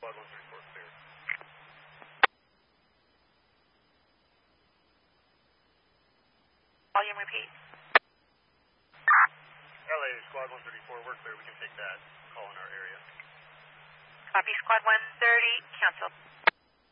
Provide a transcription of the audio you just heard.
Squad 134 clear. Volume repeat. LA Squad 134, we're clear. We can take that call in our area. Copy, Squad 130, cancel.